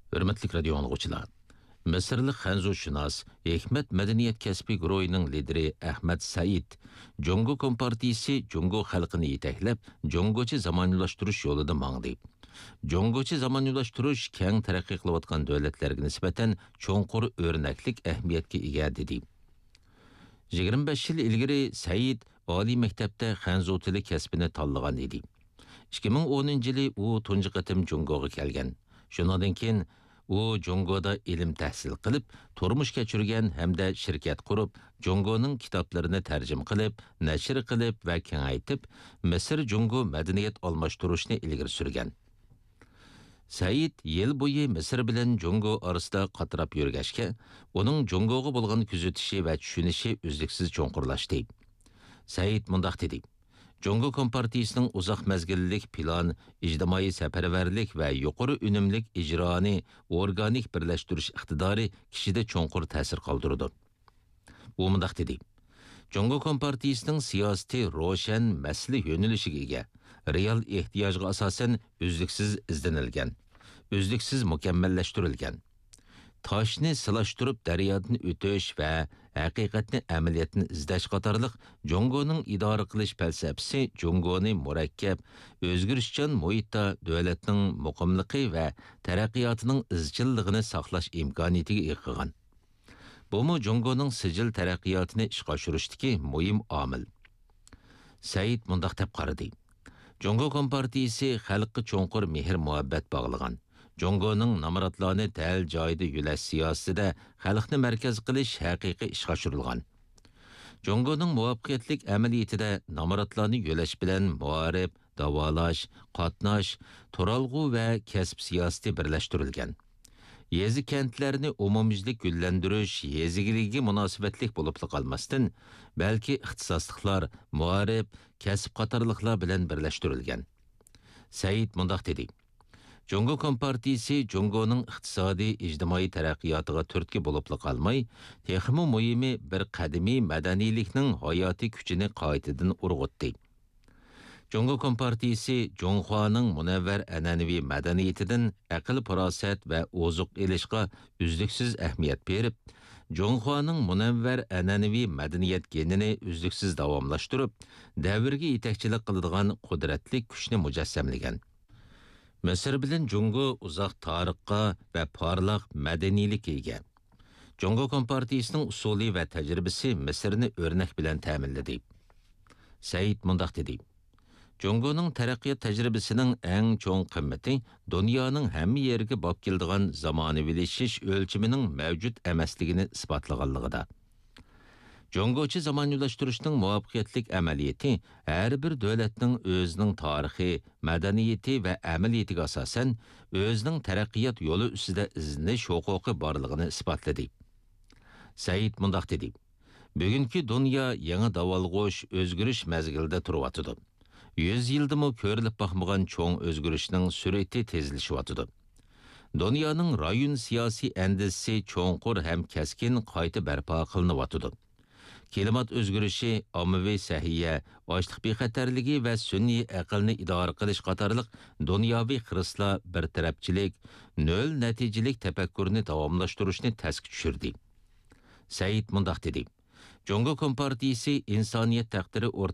Hürmetlik radio anlıqçılar. Mısırlı xanzushunos, Hikmet Medeniyet Kasbi guruhining lideri Ahmad Said, Jungo Kompartiyasi Jungo xalqini yetaklab, Jungocha zamoniylashtirish yo'lida mangdi. Jungocha zamoniylashtirish keng taraqqiy qilayotgan davlatlarga nisbatan cho'nqur o'rnaklik ahamiyatga ega dedi. 25 yil ilgari Said oliy maktabda xanzu tili kasbini tanlagan edi. 2010-yili u tunji qatim Jungoga kelgan. Shundan keyin u Jungoda ilm tahsil qilib, turmush kechirgan hamda shirkat qurib, Jungoning kitoblarini tarjima qilib, nashr qilib va kengaytib, Misr Jungo madaniyat almashtirishni ilgari surgan. Said yil bo'yi Misr bilan Jungo orasida qatirab yurgashga, uning Jungoga bo'lgan kuzatishi va tushunishi uzluksiz cho'nqurlashdi. Said mundaq dedi: Jungo Kompartiyasining uzoq mezgillik plan, ijtimoiy safarbarlik va yuqori unumlik ijroni organik birlashtirish iqtidori kishida cho'nqur ta'sir qoldirdi. U mundaq dedi: Jungo Kompartiyasining siyosati ro'shan mas'ala yo'nalishiga ega, real ehtiyojga asosan uzluksiz izlanilgan, uzluksiz mukammallashtirilgan. Toshni silashtirib daryodan o'tish va haqiqatni amaliyotni izlash qatorliq Jungoning idora qilish falsafasi Jungoni murakkab, o'zgarishchan muhitda davlatning muqimligi va taraqqiyotining izchilligini saqlash imkoniyatiga ega qilgan. Bumu Jungoning sijil taraqqiyotini ishga oshirishdagi muhim omil. Said mundaq deb qaradi: Jungo Kompartiyasi xalqqa cho'nqur mehr-muhabbat bog'lagan. Jungoning namoratlarni dal joyida yulash siyosatida xalqni markaz qilish haqiqiy ishga oshirilgan. Jungoning muvaffaqiyatlik amaliyotida namoratlarni yulash bilan muarif, davolash, qatnash, turalg'u va kasb siyosati birlashtirilgan. Yezi kentlarni umumyuzlik gullantirish yezigiligiga munosabatlik bo'lib qolmasdan, balki ixtisosliklar, muarif, kasb qatorliqlar bilan birlashtirilgan. Said mundaq dedi: Jungo Kompartiyasi Jungoning iqtisodiy, ijtimoiy taraqqiyotiga turtki bo'lib qolmay, texmi muhimi bir qadimiy madaniylikning hayotiy kuchini qaytadan urg'utdi. Jungo Kompartiyasi Junxoning munavvar an'anaviy madaniyatidan aql farosat va ozuq elishga uzluksiz ahamiyat berib, Junxoning munavvar an'anaviy madaniyat genini uzluksiz davomlashtirib, davrga yetakchilik qiladigan qudratli kuchni mujassamlagan. Misr bilan Jungo uzoq tarixga va parlaq madaniylikka ega. Jungo Kompartiyasining usuli va tajribasi Misrni o'rnak bilan ta'minladi. Said mundaq dedi: Jungoning taraqqiyot tajribasining eng cho'ng qimmati dunyoning hamma yeriga borib keladigan zamonaviylashish o'lchamining mavjud emasligini isbotlaganligida. Jungocha zamoniyalashtirishning muvaffaqiyatlik amaliyoti har bir davlatning o'zining tarixi, madaniyati va amaliyatiga asosan o'zining taraqqiyot yo'li ustida izlanish huquqi borligini isbotladi. Said mundaq dedi: Bugungi dunyo yangi davolg'ush, o'zgarish mezgilida turyotidi. 100 yildimi ko'rilib boqmagan cho'ng o'zgarishning sur'ati tezlashyotidi. Dunyoning rayon siyosiy andisi cho'nqur ham kaskin qayta barpo qilinyotidi. Klimat o'zgarishi, ommaviy sahiya, ochliq bexatarligi va sun'iy aqlni idora qilish qatorliq dunyoviy xiristlar birtarafchilik, nol natijalik tafakkurni davomlashtirishni tasga tushirdi. Said mundaq dedi: Jungo Kompartiyasi insoniyat taqdiri